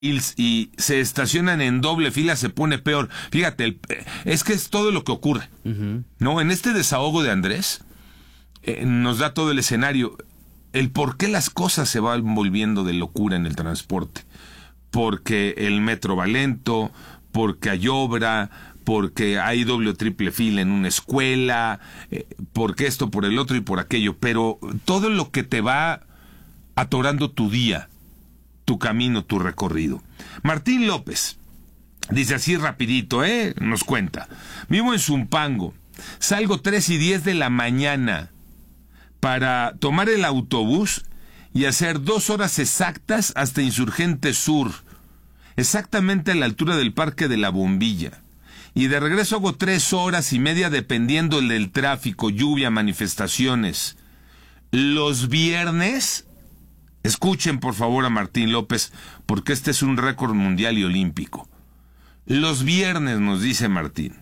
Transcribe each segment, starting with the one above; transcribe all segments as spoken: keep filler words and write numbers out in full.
y se estacionan en doble fila, se pone peor. Fíjate, el, es que es todo lo que ocurre. Uh-huh. ¿No? En este desahogo de Andrés, eh, nos da todo el escenario. El por qué las cosas se van volviendo de locura en el transporte. Porque el metro va lento, porque hay obra, porque hay doble o triple fila en una escuela, eh, porque esto, por el otro y por aquello. Pero todo lo que te va atorando tu día, tu camino, tu recorrido. Martín López dice así rapidito, ¿eh? Nos cuenta. Vivo en Zumpango. Salgo tres y diez de la mañana para tomar el autobús y hacer dos horas exactas hasta Insurgente Sur, exactamente a la altura del Parque de la Bombilla. Y de regreso hago tres horas y media dependiendo del tráfico, lluvia, manifestaciones. Los viernes... Escuchen por favor a Martín López, porque este es un récord mundial y olímpico. Los viernes, nos dice Martín,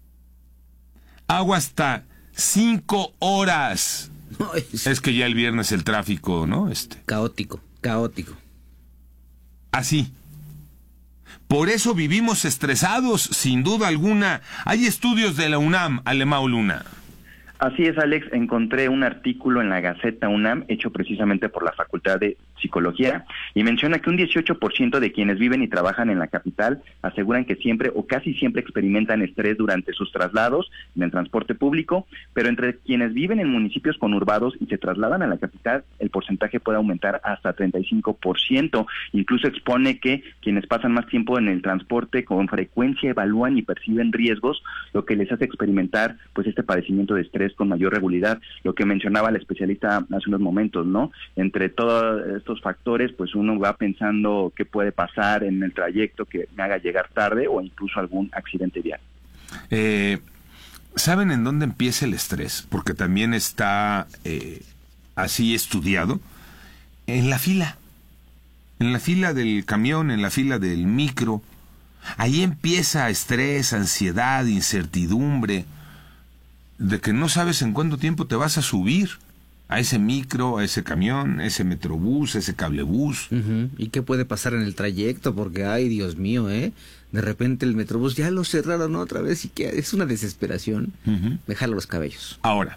hago hasta cinco horas. Ay, sí. Es que ya el viernes el tráfico, ¿no? Este. Caótico, caótico. Así. Por eso vivimos estresados, sin duda alguna. Hay estudios de la UNAM, Alemão Luna. Así es, Alex, encontré un artículo en la Gaceta UNAM hecho precisamente por la Facultad de Psicología y menciona que un dieciocho por ciento de quienes viven y trabajan en la capital aseguran que siempre o casi siempre experimentan estrés durante sus traslados en el transporte público, pero entre quienes viven en municipios conurbados y se trasladan a la capital, el porcentaje puede aumentar hasta treinta y cinco por ciento. Incluso expone que quienes pasan más tiempo en el transporte con frecuencia evalúan y perciben riesgos, lo que les hace experimentar pues este padecimiento de estrés con mayor regularidad, lo que mencionaba la especialista hace unos momentos, ¿no? Entre todos estos factores, pues uno va pensando qué puede pasar en el trayecto que me haga llegar tarde o incluso algún accidente vial. Eh, ¿Saben en dónde empieza el estrés? Porque también está eh, así estudiado. En la fila. En la fila del camión, en la fila del micro. Ahí empieza estrés, ansiedad, incertidumbre, de que no sabes en cuánto tiempo te vas a subir a ese micro, a ese camión, a ese metrobús, a ese cablebús. Uh-huh. ¿Y qué puede pasar en el trayecto? Porque, ay, Dios mío, ¿eh? De repente el metrobús ya lo cerraron otra vez y que es una desesperación. Uh-huh. Me jalo los cabellos. Ahora,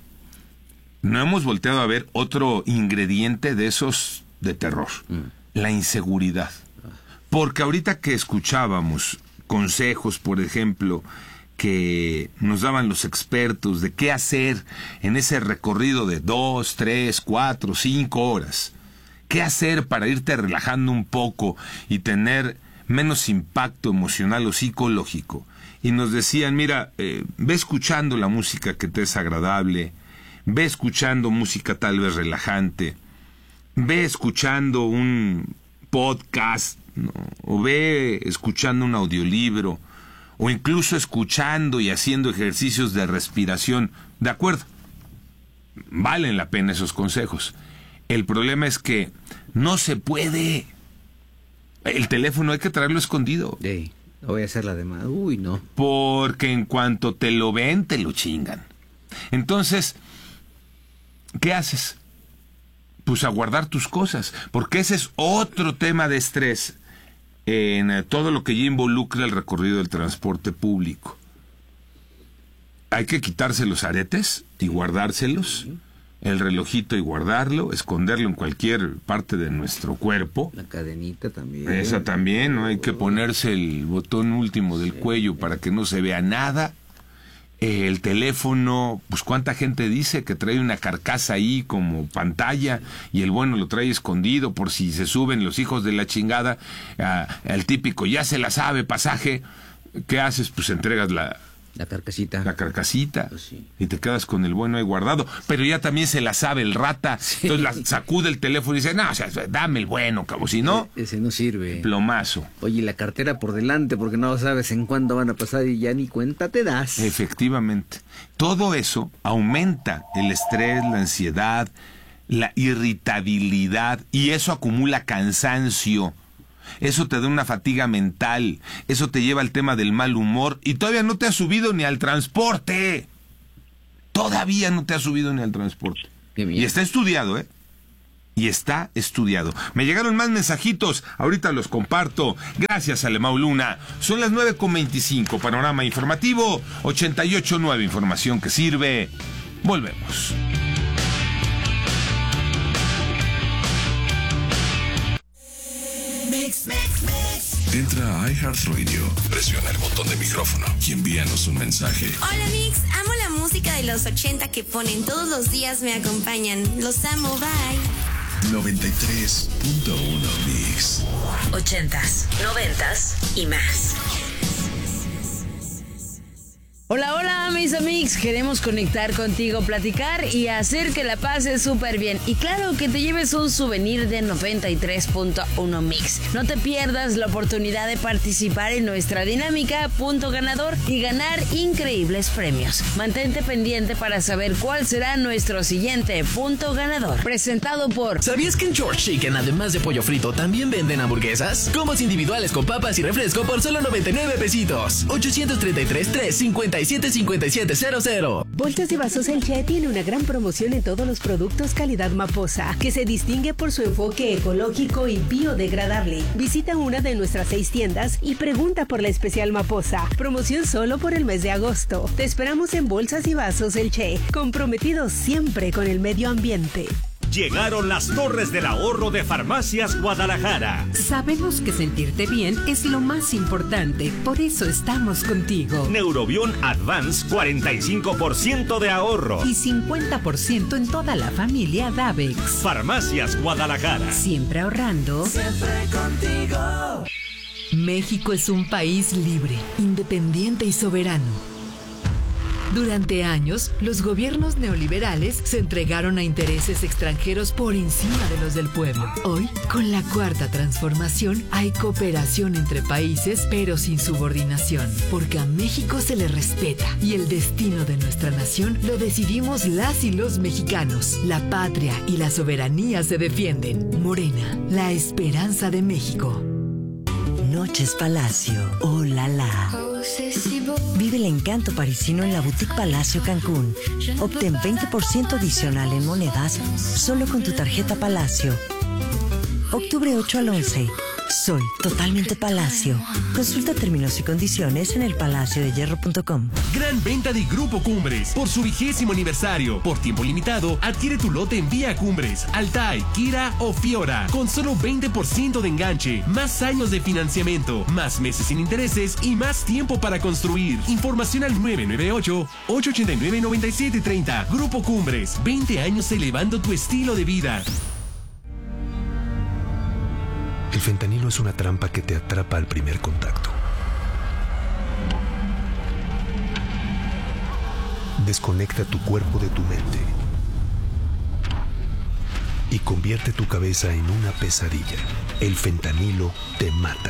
no hemos volteado a ver otro ingrediente de esos de terror, uh-huh. La inseguridad. Uh-huh. Porque ahorita que escuchábamos consejos, por ejemplo, que nos daban los expertos de qué hacer en ese recorrido de dos, tres, cuatro, cinco horas. ¿Qué hacer para irte relajando un poco y tener menos impacto emocional o psicológico? Y nos decían, mira, eh, ve escuchando la música que te es agradable, ve escuchando música tal vez relajante, ve escuchando un podcast, ¿no? O ve escuchando un audiolibro, o incluso escuchando y haciendo ejercicios de respiración. De acuerdo, valen la pena esos consejos. El problema es que no se puede. El teléfono hay que traerlo escondido. Sí, voy a hacer la demás. Uy, no. Porque en cuanto te lo ven, te lo chingan. Entonces, ¿qué haces? Pues a guardar tus cosas, porque ese es otro tema de estrés en todo lo que ya involucra el recorrido del transporte público. Hay que quitarse los aretes y guardárselos, el relojito y guardarlo, esconderlo en cualquier parte de nuestro cuerpo. La cadenita también. Esa también, ¿no? Hay que ponerse el botón último del cuello para que no se vea nada. El teléfono, pues cuánta gente dice que trae una carcasa ahí como pantalla y el bueno lo trae escondido por si se suben los hijos de la chingada, uh, el típico ya se la sabe pasaje. ¿Qué haces? Pues entregas la la carcasita la carcasita pues sí. Y te quedas con el bueno ahí guardado, pero ya también se la sabe el rata, sí. Entonces la sacude el teléfono y dice, no, o sea, dame el bueno, cabo, si no, e- ese no sirve, plomazo. Oye, la cartera por delante porque no sabes en cuándo van a pasar y ya ni cuenta te das. Efectivamente, todo eso aumenta el estrés, la ansiedad, la irritabilidad, y eso acumula cansancio. Eso te da una fatiga mental, eso te lleva al tema del mal humor, y todavía no te has subido ni al transporte. Todavía no te has subido ni al transporte. Y está estudiado, ¿eh? y está estudiado. Me llegaron más mensajitos, ahorita los comparto. Gracias, Alemão Luna. Son las nueve con veinticinco, Panorama Informativo ochenta y ocho punto nueve, información que sirve. Volvemos. Mix, mix, mix. Entra a iHeartRadio, presiona el botón de micrófono y envíanos un mensaje. Hola Mix, amo la música de los ochenta que ponen todos los días, me acompañan. Los amo, bye. noventa y tres punto uno Mix. Ochentas, noventas y más. Hola, hola, mis amigos. Queremos conectar contigo, platicar y hacer que la pases súper bien. Y claro, que te lleves un souvenir de noventa y tres punto uno Mix. No te pierdas la oportunidad de participar en nuestra dinámica Punto Ganador y ganar increíbles premios. Mantente pendiente para saber cuál será nuestro siguiente Punto Ganador. Presentado por... ¿Sabías que en George Chicken, además de pollo frito, también venden hamburguesas? Combos individuales con papas y refresco por solo noventa y nueve pesitos. ochocientos treinta y tres, trescientos cincuenta y siete, cincuenta y siete cero cero. Bolsas y Vasos El Che tiene una gran promoción en todos los productos calidad Maposa, que se distingue por su enfoque ecológico y biodegradable. Visita una de nuestras seis tiendas y pregunta por la especial Maposa. Promoción solo por el mes de agosto. Te esperamos en Bolsas y Vasos El Che, comprometidos siempre con el medio ambiente. Llegaron las Torres del Ahorro de Farmacias Guadalajara. Sabemos que sentirte bien es lo más importante, por eso estamos contigo. Neurobión Advance, cuarenta y cinco por ciento de ahorro. Y cincuenta por ciento en toda la familia Davex. Farmacias Guadalajara. Siempre ahorrando. Siempre contigo. México es un país libre, independiente y soberano. Durante años, los gobiernos neoliberales se entregaron a intereses extranjeros por encima de los del pueblo. Hoy, con la Cuarta Transformación, hay cooperación entre países, pero sin subordinación, porque a México se le respeta y el destino de nuestra nación lo decidimos las y los mexicanos. La patria y la soberanía se defienden. Morena, la esperanza de México. Noches Palacio, oh la la. Vive el encanto parisino en la Boutique Palacio Cancún. Obtén veinte por ciento adicional en monedas solo con tu tarjeta Palacio. Octubre ocho al once. Soy totalmente Palacio. Consulta términos y condiciones en el palacio de hierro punto com. Gran venta de Grupo Cumbres por su vigésimo aniversario. Por tiempo limitado, adquiere tu lote en Vía Cumbres, Altai, Kira o Fiora. Con solo veinte por ciento de enganche, más años de financiamiento, más meses sin intereses y más tiempo para construir. Información al nueve nueve ocho, ocho ocho nueve, nueve siete tres cero. Grupo Cumbres, veinte años elevando tu estilo de vida. El fentanilo es una trampa que te atrapa al primer contacto. Desconecta tu cuerpo de tu mente y convierte tu cabeza en una pesadilla. El fentanilo te mata.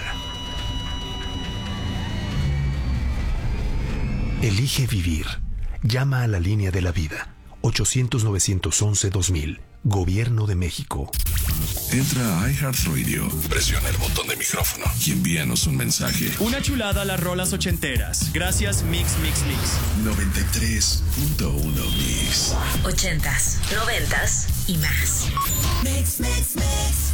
Elige vivir. Llama a la línea de la vida. ochocientos, novecientos once, dos mil. Gobierno de México. Entra a iHeartRadio, presiona el botón de micrófono y envíanos un mensaje. Una chulada a las rolas ochenteras. Gracias, Mix, Mix, Mix. noventa y tres punto uno Mix. Ochentas, noventas y más. Mix, mix, mix.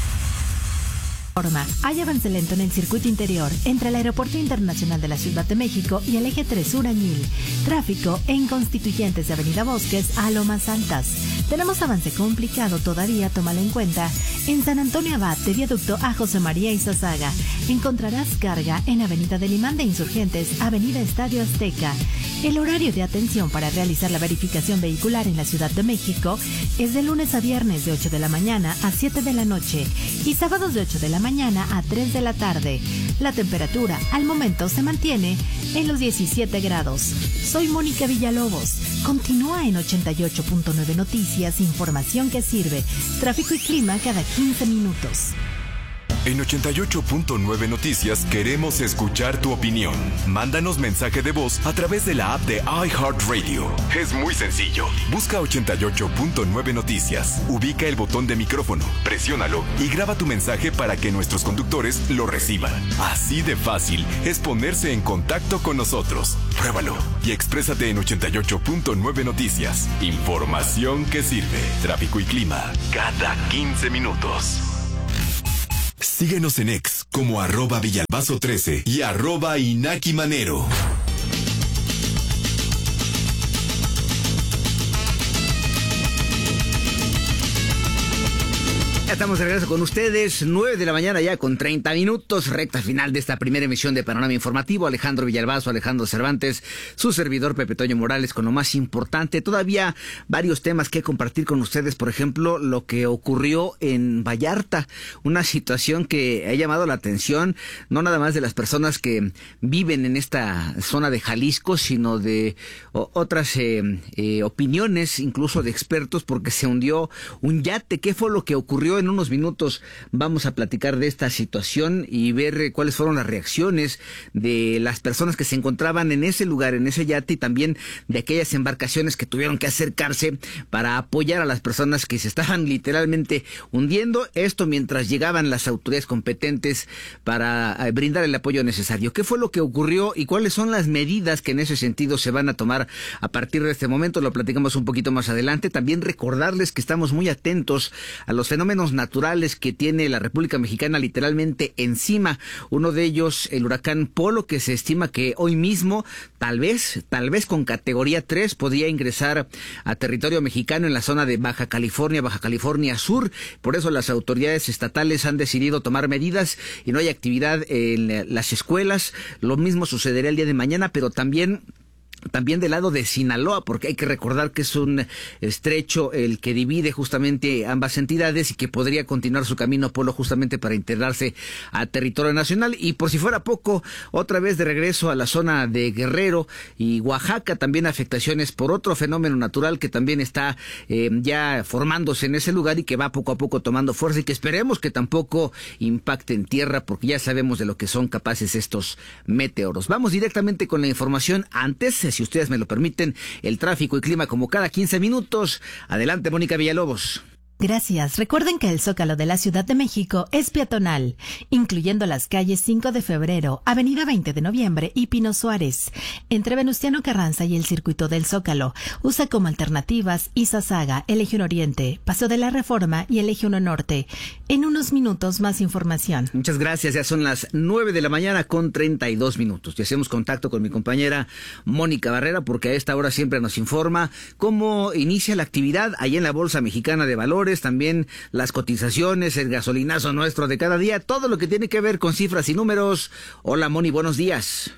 Hay avance lento en el circuito interior entre el Aeropuerto Internacional de la Ciudad de México y el Eje tres Sur Añil. Tráfico en Constituyentes de Avenida Bosques a Lomas Altas. Tenemos avance complicado todavía, tómalo en cuenta. En San Antonio Abad, de Viaducto a José María Izazaga, encontrarás carga en Avenida del Imán de Insurgentes, Avenida Estadio Azteca. El horario de atención para realizar la verificación vehicular en la Ciudad de México es de lunes a viernes de ocho de la mañana a siete de la noche y sábados de ocho de la mañana a tres de la tarde. La temperatura al momento se mantiene en los diecisiete grados. Soy Mónica Villalobos. Continúa en ochenta y ocho punto nueve Noticias, información que sirve. Tráfico y clima cada quince minutos. En ochenta y ocho punto nueve Noticias queremos escuchar tu opinión. Mándanos mensaje de voz a través de la app de iHeartRadio. Es muy sencillo. Busca ochenta y ocho punto nueve Noticias. Ubica el botón de micrófono, presiónalo y graba tu mensaje para que nuestros conductores lo reciban. Así de fácil es ponerse en contacto con nosotros. Pruébalo y exprésate en ochenta y ocho punto nueve Noticias. Información que sirve. Tráfico y clima cada quince minutos. Síguenos en X como arroba Villalbazo trece y arroba Inaki Manero. Ya estamos de regreso con ustedes, nueve de la mañana ya con treinta minutos, recta final de esta primera emisión de Panorama Informativo. Alejandro Villalbazo, Alejandro Cervantes, su servidor Pepe Toño Morales con lo más importante. Todavía varios temas que compartir con ustedes, por ejemplo, lo que ocurrió en Vallarta, una situación que ha llamado la atención, no nada más de las personas que viven en esta zona de Jalisco, sino de o, otras eh, eh, opiniones, incluso de expertos, porque se hundió un yate. ¿Qué fue lo que ocurrió? En unos minutos vamos a platicar de esta situación y ver cuáles fueron las reacciones de las personas que se encontraban en ese lugar, en ese yate, y también de aquellas embarcaciones que tuvieron que acercarse para apoyar a las personas que se estaban literalmente hundiendo. Esto mientras llegaban las autoridades competentes para brindar el apoyo necesario. ¿Qué fue lo que ocurrió y cuáles son las medidas que en ese sentido se van a tomar a partir de este momento? Lo platicamos un poquito más adelante. También recordarles que estamos muy atentos a los fenómenos naturales que tiene la República Mexicana literalmente encima. Uno de ellos, el huracán Polo, que se estima que hoy mismo, tal vez, tal vez con categoría tres, podría ingresar a territorio mexicano en la zona de Baja California, Baja California Sur. Por eso las autoridades estatales han decidido tomar medidas y no hay actividad en las escuelas. Lo mismo sucederá el día de mañana, pero también También del lado de Sinaloa, porque hay que recordar que es un estrecho el que divide justamente ambas entidades y que podría continuar su camino Polo justamente para integrarse a territorio nacional. Y por si fuera poco, otra vez de regreso a la zona de Guerrero y Oaxaca, también afectaciones por otro fenómeno natural que también está eh, ya formándose en ese lugar y que va poco a poco tomando fuerza y que esperemos que tampoco impacte en tierra, porque ya sabemos de lo que son capaces estos meteoros. Vamos directamente con la información. Antes, si ustedes me lo permiten, el tráfico y clima como cada quince minutos. Adelante, Mónica Villalobos. Gracias. Recuerden que el Zócalo de la Ciudad de México es peatonal, incluyendo las calles cinco de febrero, Avenida veinte de noviembre y Pino Suárez. Entre Venustiano Carranza y el circuito del Zócalo, usa como alternativas Izazaga, el Eje uno Oriente, Paseo de la Reforma y el Eje uno Norte. En unos minutos más información. Muchas gracias. Ya son las nueve de la mañana con treinta y dos minutos. Y hacemos contacto con mi compañera Mónica Barrera, porque a esta hora siempre nos informa cómo inicia la actividad allá en la Bolsa Mexicana de Valores. También las cotizaciones, el gasolinazo nuestro de cada día, todo lo que tiene que ver con cifras y números. Hola, Moni, buenos días.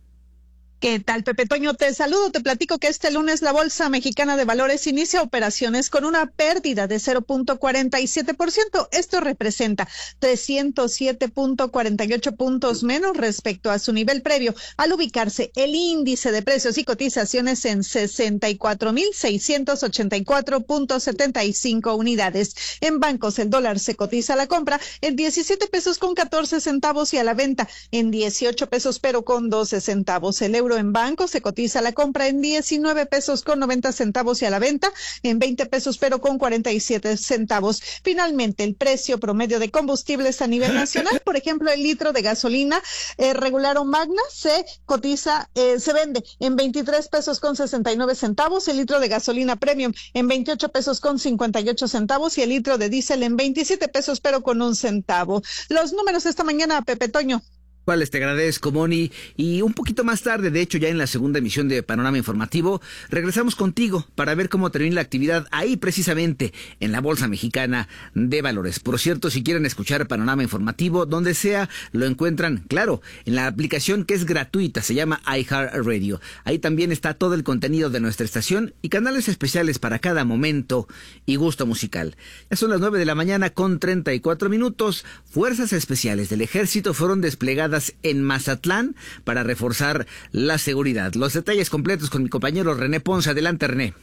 ¿Qué tal, Pepe Toño? Te saludo, te platico que este lunes la Bolsa Mexicana de Valores inicia operaciones con una pérdida de cero punto cuarenta y siete por ciento. Esto representa trescientos siete punto cuarenta y ocho puntos menos respecto a su nivel previo, al ubicarse el índice de precios y cotizaciones en sesenta y cuatro mil seiscientos ochenta y cuatro punto setenta y cinco unidades. En bancos, el dólar se cotiza a la compra en diecisiete pesos con catorce centavos y a la venta en dieciocho pesos pero con doce centavos. El euro en banco se cotiza a la compra en diecinueve pesos con noventa centavos y a la venta en veinte pesos pero con cuarenta y siete centavos. Finalmente, el precio promedio de combustibles a nivel nacional, por ejemplo, el litro de gasolina eh, regular o magna se cotiza, eh, se vende en veintitrés pesos con sesenta y nueve centavos, el litro de gasolina premium en veintiocho pesos con cincuenta y ocho centavos y el litro de diésel en veintisiete pesos pero con un centavo. Los números esta mañana, Pepe Toño. Cuales te agradezco, Moni. Y un poquito más tarde, de hecho ya en la segunda emisión de Panorama Informativo, regresamos contigo para ver cómo termina la actividad ahí precisamente en la Bolsa Mexicana de Valores. Por cierto, si quieren escuchar Panorama Informativo, donde sea, lo encuentran, claro, en la aplicación que es gratuita, se llama iHeartRadio. Ahí también está todo el contenido de nuestra estación y canales especiales para cada momento y gusto musical. Ya son las nueve de la mañana con treinta y cuatro minutos. Fuerzas especiales del Ejército fueron desplegadas en Mazatlán para reforzar la seguridad. Los detalles completos con mi compañero René Ponce. Adelante, René.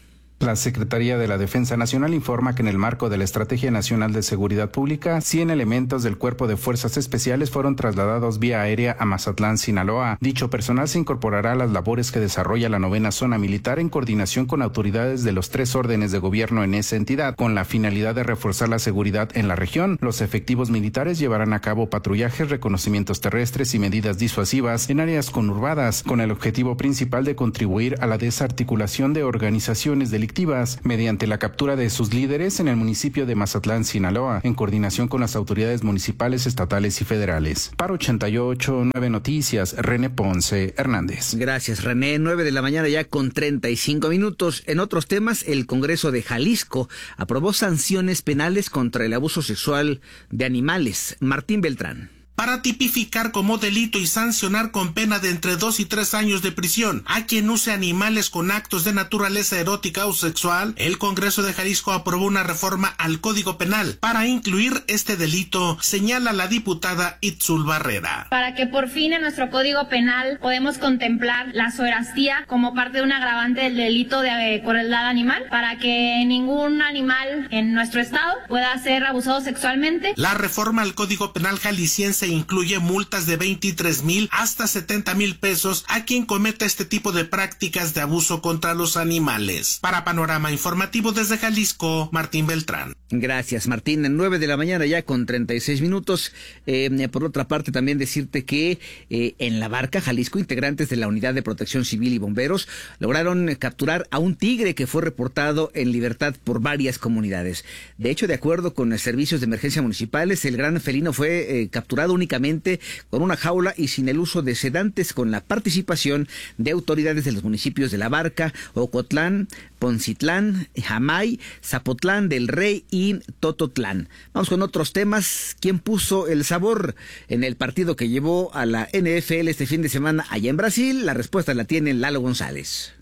La Secretaría de la Defensa Nacional informa que en el marco de la Estrategia Nacional de Seguridad Pública, cien elementos del Cuerpo de Fuerzas Especiales fueron trasladados vía aérea a Mazatlán, Sinaloa. Dicho personal se incorporará a las labores que desarrolla la novena zona militar en coordinación con autoridades de los tres órdenes de gobierno en esa entidad. Con la finalidad de reforzar la seguridad en la región, los efectivos militares llevarán a cabo patrullajes, reconocimientos terrestres y medidas disuasivas en áreas conurbadas, con el objetivo principal de contribuir a la desarticulación de organizaciones delictivas mediante la captura de sus líderes en el municipio de Mazatlán, Sinaloa, en coordinación con las autoridades municipales, estatales y federales. Para ochenta y ocho punto nueve Noticias, René Ponce Hernández. Gracias, René. nueve de la mañana ya con treinta y cinco minutos. En otros temas, el Congreso de Jalisco aprobó sanciones penales contra el abuso sexual de animales. Martín Beltrán. Para tipificar como delito y sancionar con pena de entre dos y tres años de prisión a quien use animales con actos de naturaleza erótica o sexual, el Congreso de Jalisco aprobó una reforma al Código Penal para incluir este delito, señala la diputada Itzul Barrera. Para que por fin en nuestro Código Penal podemos contemplar la zoorastía como parte de un agravante del delito de eh, crueldad animal, para que ningún animal en nuestro estado pueda ser abusado sexualmente. La reforma al Código Penal jalisciense incluye multas de veintitrés mil hasta setenta mil pesos a quien cometa este tipo de prácticas de abuso contra los animales. Para Panorama Informativo desde Jalisco, Martín Beltrán. Gracias, Martín. En nueve de la mañana ya con treinta y seis minutos. Eh, por otra parte, también decirte que eh, en La Barca, Jalisco, integrantes de la Unidad de Protección Civil y Bomberos lograron capturar a un tigre que fue reportado en libertad por varias comunidades. De hecho, de acuerdo con los servicios de emergencia municipales, el gran felino fue eh, capturado únicamente con una jaula y sin el uso de sedantes, con la participación de autoridades de los municipios de La Barca, Ocotlán, Poncitlán, Jamay, Zapotlán del Rey y Tototlán. Vamos con otros temas. ¿Quién puso el sabor en el partido que llevó a la N F L este fin de semana allá en Brasil? La respuesta la tiene Lalo González.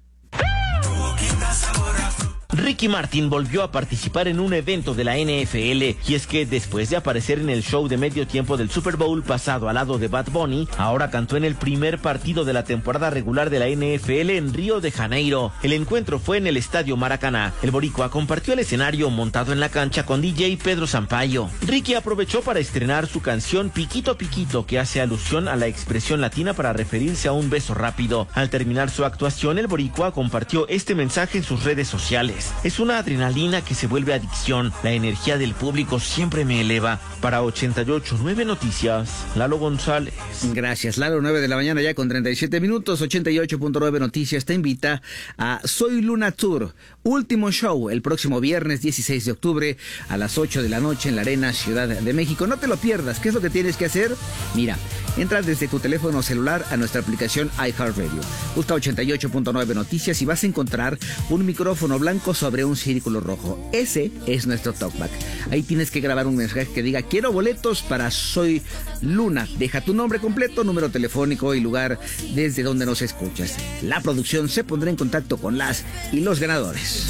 Ricky Martin volvió a participar en un evento de la N F L, y es que después de aparecer en el show de medio tiempo del Super Bowl pasado al lado de Bad Bunny, ahora cantó en el primer partido de la temporada regular de la N F L en Río de Janeiro. El encuentro fue en el Estadio Maracaná. El boricua compartió el escenario montado en la cancha con D J Pedro Sampaio. Ricky aprovechó para estrenar su canción Piquito Piquito, que hace alusión a la expresión latina para referirse a un beso rápido. Al terminar su actuación, el boricua compartió este mensaje en sus redes sociales. Es una adrenalina que se vuelve adicción. La energía del público siempre me eleva. Para ochenta y ocho punto nueve Noticias, Lalo González. Gracias, Lalo. nueve de la mañana ya con treinta y siete minutos. ochenta y ocho punto nueve Noticias te invita a Soy Luna Tour. Último show el próximo viernes dieciséis de octubre a las ocho de la noche en la Arena Ciudad de México. No te lo pierdas. ¿Qué es lo que tienes que hacer? Mira, entra desde tu teléfono celular a nuestra aplicación iHeartRadio. Busca ochenta y ocho punto nueve Noticias y vas a encontrar un micrófono blanco sobre un círculo rojo. Ese es nuestro talkback. Ahí tienes que grabar un mensaje que diga: quiero boletos para Soy Luna. Deja tu nombre completo, número telefónico y lugar desde donde nos escuchas. La producción se pondrá en contacto con las y los ganadores.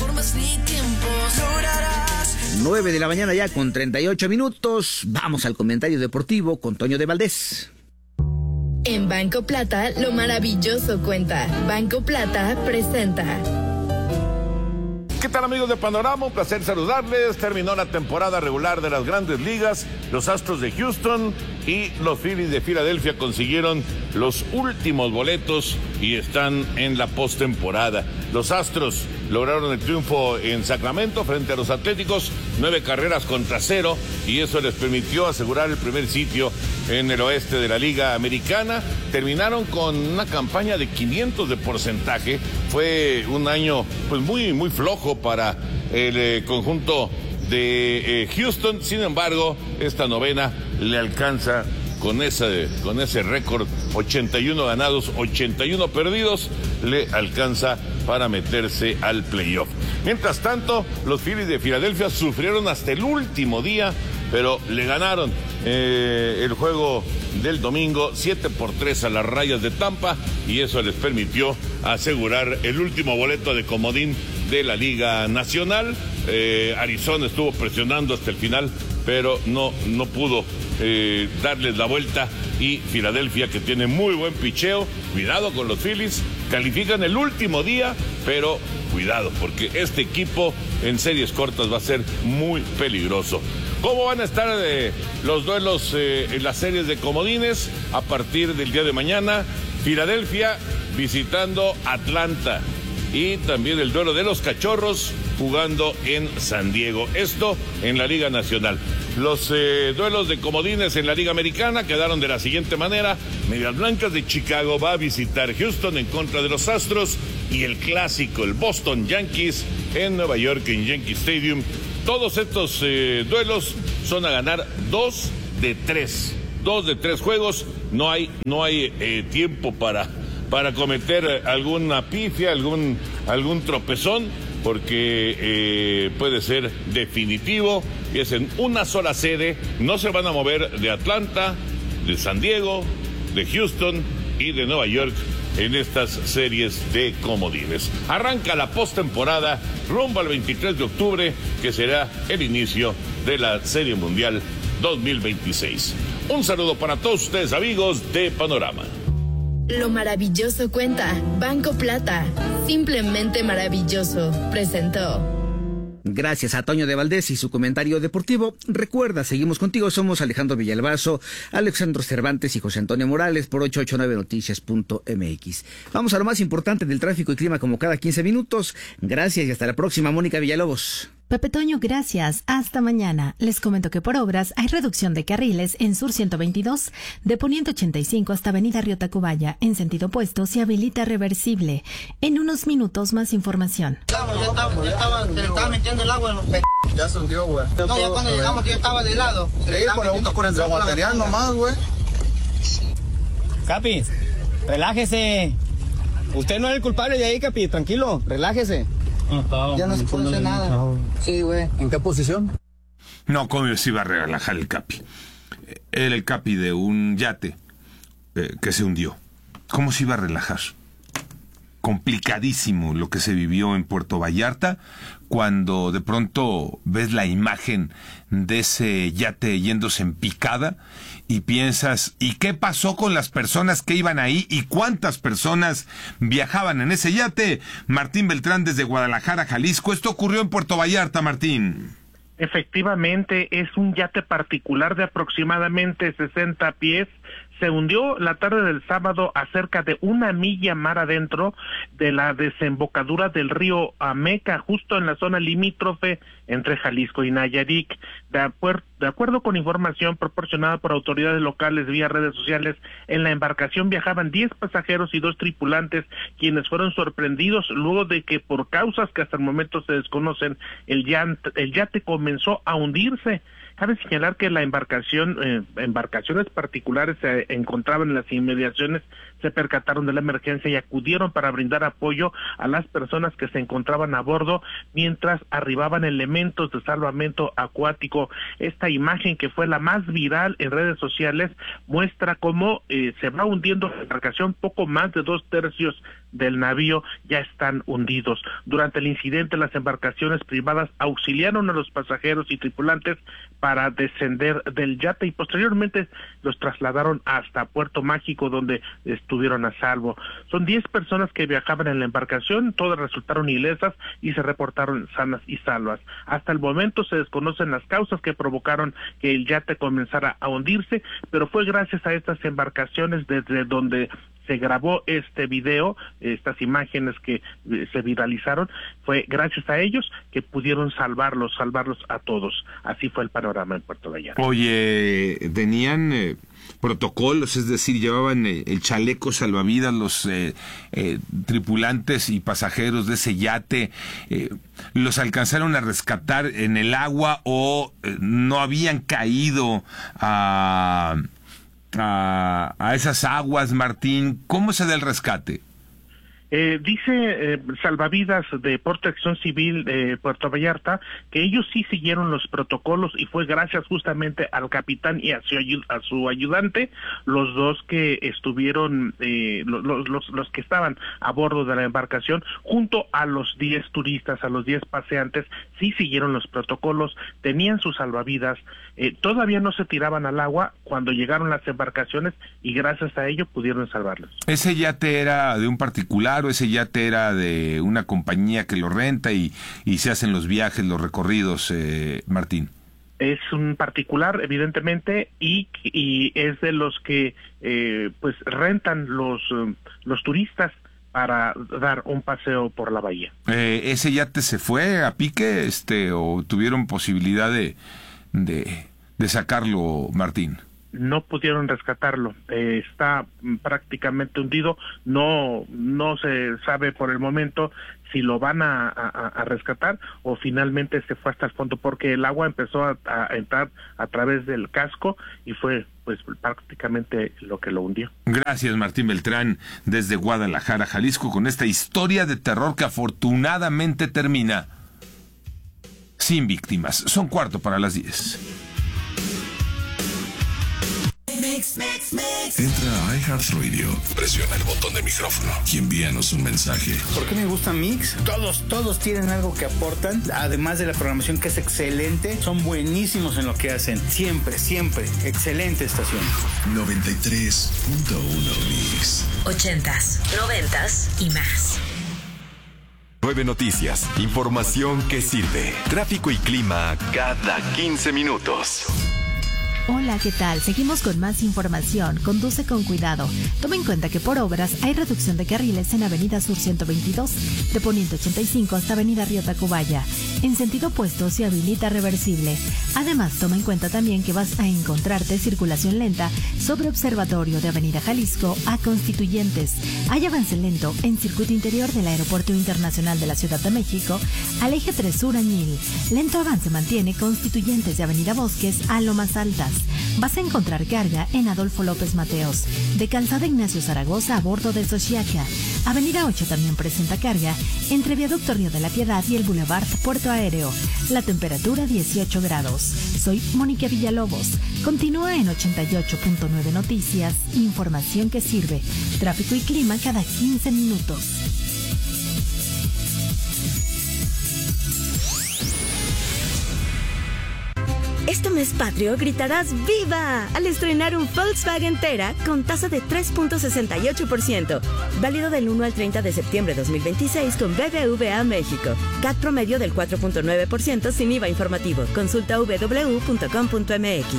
nueve de la mañana ya con treinta y ocho minutos. Vamos al comentario deportivo con Toño de Valdés. En Banco Plata, lo maravilloso cuenta. Banco Plata presenta. ¿Qué tal, amigos de Panorama? Un placer saludarles. Terminó la temporada regular de las Grandes Ligas. Los Astros de Houston y los Phillies de Filadelfia consiguieron los últimos boletos y están en la postemporada. Los Astros lograron el triunfo en Sacramento frente a los Atléticos, nueve carreras contra cero, y eso les permitió asegurar el primer sitio en el oeste de la Liga Americana. Terminaron con una campaña de quinientos de porcentaje. Fue un año pues muy, muy flojo para el eh, conjunto de eh, Houston. Sin embargo, esta novena le alcanza con ese, con ese récord, ochenta y uno ganados, ochenta y uno perdidos, le alcanza para meterse al playoff. Mientras tanto, los Phillies de Filadelfia sufrieron hasta el último día, pero le ganaron eh, el juego del domingo siete por tres a las Rayas de Tampa, y eso les permitió asegurar el último boleto de comodín de la Liga Nacional. Eh, Arizona estuvo presionando hasta el final pero no, no pudo eh, darles la vuelta. Y Filadelfia, que tiene muy buen picheo, cuidado con los Phillies, califican el último día, pero cuidado, porque este equipo en series cortas va a ser muy peligroso. ¿Cómo van a estar eh, los duelos eh, en las series de comodines? A partir del día de mañana, Filadelfia visitando Atlanta. Y también el duelo de los Cachorros jugando en San Diego. Esto en la Liga Nacional. Los eh, duelos de comodines en la Liga Americana quedaron de la siguiente manera. Medias Blancas de Chicago va a visitar Houston en contra de los Astros. Y el clásico, el Boston Yankees en Nueva York en Yankee Stadium. Todos estos eh, duelos son a ganar dos de tres. Dos de tres juegos. No hay, no hay eh, tiempo para... para cometer alguna pifia, algún, algún tropezón, porque eh, puede ser definitivo, y es en una sola sede. No se van a mover de Atlanta, de San Diego, de Houston y de Nueva York en estas series de comodines. Arranca la postemporada rumbo al veintitrés de octubre, que será el inicio de la Serie Mundial dos mil veintiséis. Un saludo para todos ustedes, amigos de Panorama. Lo maravilloso cuenta. Banco Plata. Simplemente maravilloso. Presentó. Gracias a Toño de Valdés y su comentario deportivo. Recuerda, seguimos contigo. Somos Alejandro Villalbazo, Alexandro Cervantes y José Antonio Morales por ocho ocho nueve noticias punto m x. Vamos a lo más importante del tráfico y clima como cada quince minutos. Gracias y hasta la próxima, Mónica Villalobos. Pepe Toño, gracias. Hasta mañana. Les comento que por obras hay reducción de carriles en Sur ciento veintidós, de Poniente ochenta y cinco hasta Avenida Río Tacubaya. En sentido opuesto se habilita reversible. En unos minutos más información. Ya estaba, ya estaba, se le estaba metiendo el agua en los p... Ya se hundió, güey. No, ya cuando llegamos ya estaba de lado. Sí, por el material nomás, güey. Capi, relájese. Usted no es el culpable de ahí, Capi. Tranquilo, relájese. No, ya no se puede hacer nada. Sí, güey. ¿En qué posición? No, ¿cómo se iba a relajar el Capi? Era el Capi de un yate eh, que se hundió. ¿Cómo se iba a relajar? Complicadísimo lo que se vivió en Puerto Vallarta cuando de pronto ves la imagen de ese yate yéndose en picada y piensas, ¿y qué pasó con las personas que iban ahí y cuántas personas viajaban en ese yate? Martín Beltrán desde Guadalajara, Jalisco. Esto ocurrió en Puerto Vallarta, Martín. Efectivamente, es un yate particular de aproximadamente sesenta pies. Se hundió la tarde del sábado a cerca de una milla mar adentro de la desembocadura del río Ameca, justo en la zona limítrofe entre Jalisco y Nayarit. De, acuer- de acuerdo con información proporcionada por autoridades locales vía redes sociales, en la embarcación viajaban diez pasajeros y dos tripulantes, quienes fueron sorprendidos luego de que, por causas que hasta el momento se desconocen, el yate, el yate comenzó a hundirse. Cabe señalar que la embarcación, eh, embarcaciones particulares se encontraban en las inmediaciones, se percataron de la emergencia y acudieron para brindar apoyo a las personas que se encontraban a bordo mientras arribaban elementos de salvamento acuático. Esta imagen, que fue la más viral en redes sociales, muestra cómo eh, se va hundiendo la embarcación. Poco más de dos tercios del navío ya están hundidos. Durante el incidente, las embarcaciones privadas auxiliaron a los pasajeros y tripulantes para descender del yate y posteriormente los trasladaron hasta Puerto Mágico, donde estuvieron a salvo. Son diez personas que viajaban en la embarcación, todas resultaron ilesas y se reportaron sanas y salvas. Hasta el momento se desconocen las causas que provocaron que el yate comenzara a hundirse, pero fue gracias a estas embarcaciones desde donde se grabó este video, estas imágenes que eh, se viralizaron, fue gracias a ellos que pudieron salvarlos, salvarlos a todos. Así fue el panorama en Puerto Vallarta. Oye, tenían eh, protocolos, es decir, llevaban eh, el chaleco salvavidas los eh, eh, tripulantes y pasajeros de ese yate, eh, los alcanzaron a rescatar en el agua o eh, no habían caído a... A, a esas aguas, Martín. ¿Cómo se da el rescate? Eh, dice eh, Salvavidas de Protección Civil de Puerto Vallarta que ellos sí siguieron los protocolos y fue gracias justamente al capitán y a su, a su ayudante, los dos que estuvieron, eh, los, los, los que estaban a bordo de la embarcación, junto a los diez turistas, a los diez paseantes, sí siguieron los protocolos, tenían sus salvavidas, eh, todavía no se tiraban al agua cuando llegaron las embarcaciones y gracias a ello pudieron salvarlos. ¿Ese yate era de un particular o ese yate era de una compañía que lo renta y, y se hacen los viajes, los recorridos, eh, Martín? Es un particular, evidentemente, y, y es de los que eh, pues rentan los, um, los turistas para dar un paseo por la bahía. Eh, ¿Ese yate se fue a pique este, o tuvieron posibilidad de, de, de sacarlo, Martín? No pudieron rescatarlo, eh, está prácticamente hundido, no no se sabe por el momento si lo van a, a, a rescatar o finalmente se fue hasta el fondo, porque el agua empezó a, a entrar a través del casco y fue pues prácticamente lo que lo hundió. Gracias, Martín Beltrán, desde Guadalajara, Jalisco, con esta historia de terror que afortunadamente termina sin víctimas. Son cuarto para las diez. Mix, mix, mix. Entra a iHeartRadio, presiona el botón de micrófono y envíanos un mensaje. ¿Por qué me gusta Mix? Todos, todos tienen algo que aportan, además de la programación que es excelente, son buenísimos en lo que hacen. Siempre, siempre. Excelente estación. noventa y tres punto uno Mix. Ochentas, noventas y más. Nueve Noticias, información que sirve. Tráfico y clima cada quince minutos. Hola, ¿qué tal? Seguimos con más información. Conduce con cuidado. Toma en cuenta que por obras hay reducción de carriles en Avenida Sur ciento veintidós, de Poniente ochenta y cinco hasta Avenida Río Tacubaya. En sentido opuesto se habilita reversible. Además, toma en cuenta también que vas a encontrarte circulación lenta sobre Observatorio de Avenida Jalisco a Constituyentes. Hay avance lento en circuito interior del Aeropuerto Internacional de la Ciudad de México al Eje tres Sur Añil. Lento avance mantiene Constituyentes de Avenida Bosques a Lomas Altas. Vas a encontrar carga en Adolfo López Mateos, de Calzada Ignacio Zaragoza a bordo de Xochiaca. Avenida ocho también presenta carga entre Viaducto Río de la Piedad y el Boulevard Puerto Aéreo. La temperatura dieciocho grados. Soy Mónica Villalobos. Continúa en ochenta y ocho punto nueve Noticias, información que sirve. Tráfico y clima cada quince minutos. Este mes patrio gritarás ¡Viva! Al estrenar un Volkswagen Tera con tasa de tres punto sesenta y ocho por ciento. Válido del uno al treinta de septiembre de dos mil veintiséis con B B V A México. C A T promedio del cuatro punto nueve por ciento sin I V A informativo. Consulta w w w punto com punto m x.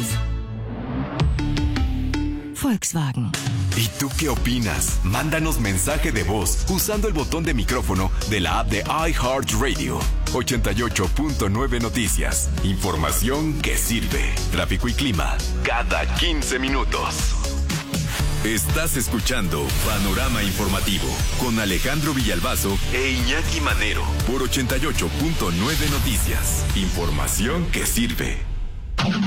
Volkswagen. ¿Y tú qué opinas? Mándanos mensaje de voz usando el botón de micrófono de la app de iHeartRadio. ochenta y ocho punto nueve Noticias. Información que sirve. Tráfico y clima cada quince minutos. Estás escuchando Panorama Informativo con Alejandro Villalbazo e Iñaki Manero por ochenta y ocho punto nueve Noticias. Información que sirve.